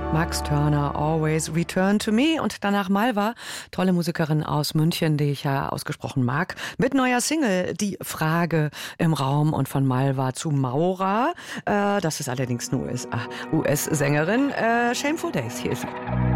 Max Turner, Always Return to Me. Und danach Malva, tolle Musikerin aus München, die ich ja ausgesprochen mag, mit neuer Single, Die Frage im Raum. Und von Malva zu Maura, das ist allerdings eine US-Sängerin, Shameful Days, hier ist sie.